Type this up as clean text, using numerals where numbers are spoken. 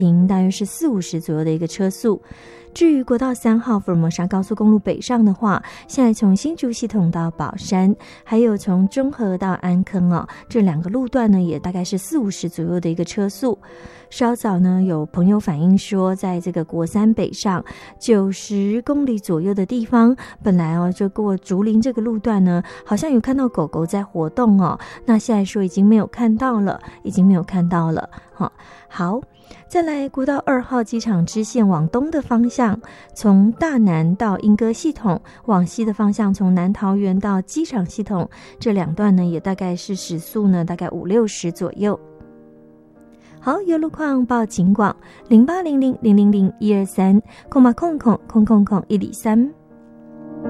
大约是40-50左右的一个车速。至于国道3号福尔摩沙高速公路北上的话，现在从新竹系统到宝山，还有从中和到安坑这两个路段呢，也大概是40-50左右的一个车速。稍早呢，有朋友反映说，在这个国三北上90公里左右的地方，本来就过竹林这个路段呢，好像有看到狗狗在活动那现在说已经没有看到了。好，再来国道2号机场支线往东的方向，从大南到莺歌系统，往西的方向从南桃园到机场系统，这两段呢也大概是时速呢大概50-60左右。好，有路况报警广0800000123，0800000103。